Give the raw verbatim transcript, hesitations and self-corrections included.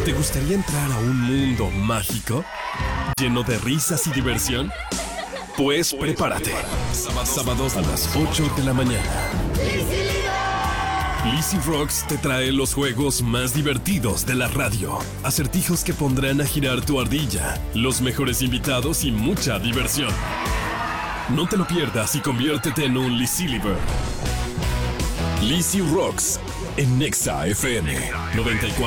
¿Te gustaría entrar a un mundo mágico? ¿Lleno de risas y diversión? Pues prepárate. Sábados a las ocho de la mañana. Lizzy Rocks te trae los juegos más divertidos de la radio. Acertijos que pondrán a girar tu ardilla, los mejores invitados y mucha diversión. No te lo pierdas y conviértete en un Lizzy-liver. Lizzy Rocks en Nexa F M noventa y cuatro.